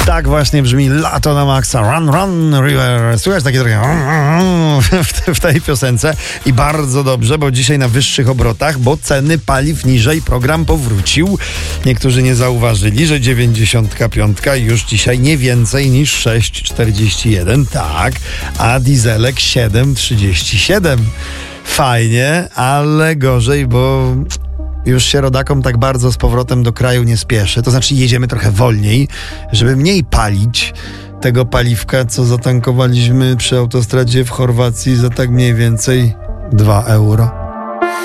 Tak właśnie brzmi Lato na maksa. Run, run, river. Słychać takie trochę w tej piosence. I bardzo dobrze, bo dzisiaj na wyższych obrotach, bo ceny paliw niżej, program powrócił. Niektórzy nie zauważyli, że 95 już dzisiaj nie więcej niż 6,41. Tak, a dieselek 7,37. Fajnie, ale gorzej, bo już się rodakom tak bardzo z powrotem do kraju nie spieszy. To znaczy jedziemy trochę wolniej, żeby mniej palić tego paliwka, co zatankowaliśmy przy autostradzie w Chorwacji za tak mniej więcej 2 euro.